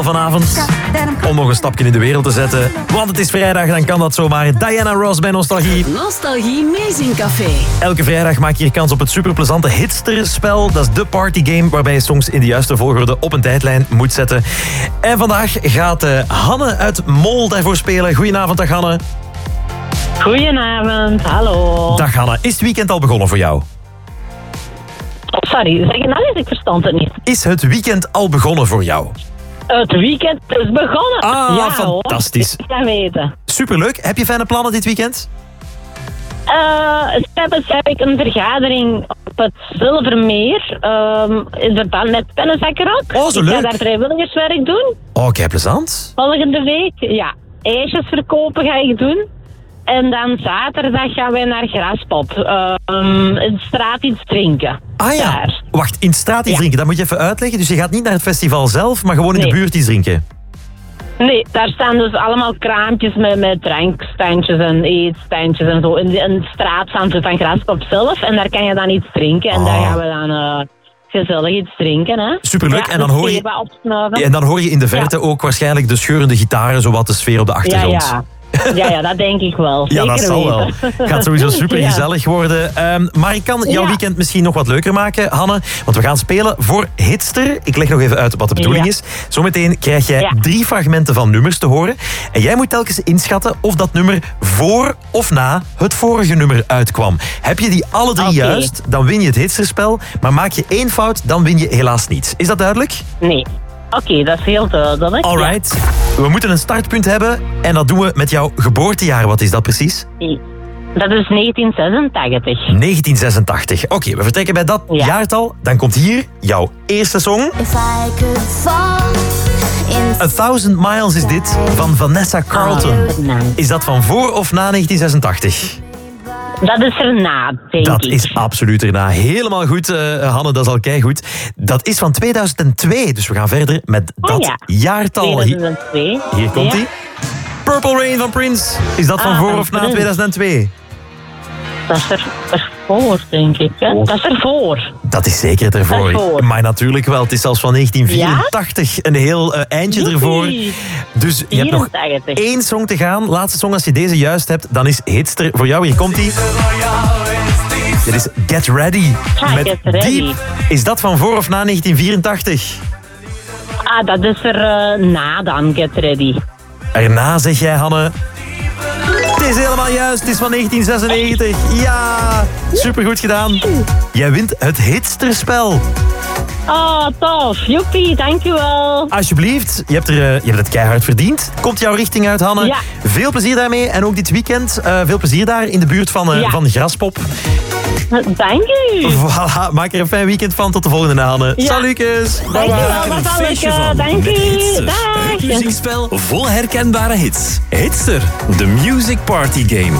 vanavond om nog een stapje in de wereld te zetten. Want het is vrijdag, dan kan dat zomaar. Diana Ross bij Nostalgie. Nostalgie Meezingcafé. Elke vrijdag maak je hier kans op het superplezante Hitster-spel. Dat is de partygame waarbij je songs in de juiste volgorde op een tijdlijn moet zetten. En vandaag gaat Hanne uit Mol daarvoor spelen. Goedenavond, dag Hanne. Goedenavond, hallo. Dag Hanne. Is het weekend al begonnen voor jou? Sorry, zeg je nou eens, ik verstand het niet. Is het weekend al begonnen voor jou? Het weekend is begonnen. Ah, ja, fantastisch. Hoor, ik ga weten. Superleuk. Heb je fijne plannen dit weekend? Heb ik een vergadering op het Zilvermeer. In verband met Pennenzakkerok. Oh, zo leuk. Ik ga daar vrijwilligerswerk doen. Oh, kijk, plezant. Volgende week, ja. Ijsjes verkopen ga ik doen. En dan zaterdag gaan wij naar Graspop. In de straat iets drinken. Ah ja. Daar. Wacht, in de straat iets drinken, dat moet je even uitleggen. Dus je gaat niet naar het festival zelf, maar gewoon in de buurt iets drinken. Nee, daar staan dus allemaal kraampjes met drankstandjes en eetstandjes en zo. In de straat staan ze van Graspop zelf en daar kan je dan iets drinken. En daar gaan we dan gezellig iets drinken. Hè? Superleuk. Ja, En dan hoor je in de verte ook waarschijnlijk de scheurende gitaren, zo wat de sfeer op de achtergrond. Ja. Ja, dat denk ik wel. Ja, dat zal wel. Gaat sowieso super gezellig worden. Maar ik kan jouw weekend misschien nog wat leuker maken, Hanne. Want we gaan spelen voor Hitster. Ik leg nog even uit wat de bedoeling is. Zometeen krijg jij 3 fragmenten van nummers te horen. En jij moet telkens inschatten of dat nummer voor of na het vorige nummer uitkwam. Heb je die alle 3 juist, dan win je het Hitsterspel. Maar maak je 1 fout, dan win je helaas niets. Is dat duidelijk? Nee. Oké, dat is heel duidelijk. Alright. We moeten een startpunt hebben en dat doen we met jouw geboortejaar. Wat is dat precies? Dat is 1986. 1986. Oké, we vertrekken bij dat jaartal. Dan komt hier jouw eerste song. A Thousand Miles is dit, van Vanessa Carlton. Is dat van voor of na 1986? Dat is erna, denk ik. Dat is absoluut erna. Helemaal goed, Hanne, dat is al keigoed. Dat is van 2002, dus we gaan verder met dat jaartal. 2002. Hier komt hij. Purple Rain van Prince. Is dat van voor of na 2002? Dat is ervoor, denk ik. Hè? Dat is ervoor. Dat is zeker ervoor. Maar natuurlijk wel. Het is zelfs van 1984. Een heel eindje ervoor. Dus je hebt nog 1 song te gaan. Laatste song, als je deze juist hebt, dan is Hitster voor jou. Hier komt hij. Dit is Get Ready. Met Get Ready. Deep. Is dat van voor of na 1984? Dat is er na dan, Get Ready. Erna, zeg jij, Hanne. Het is helemaal juist, het is van 1996. Ja, supergoed gedaan. Jij wint het Hitsterspel. Oh, tof. Joepie, dankjewel. Alsjeblieft, je hebt het keihard verdiend. Komt jouw richting uit, Hanne. Ja. Veel plezier daarmee. En ook dit weekend, veel plezier daar in de buurt van Graspop. Dank u. Voilà, maak er een fijn weekend van. Tot de volgende, Hanne. Salutjes. Dankjewel, wat allemaal. Dank u. Dag. Het muziekspel vol herkenbare hits. Hitster, de Music Party Game.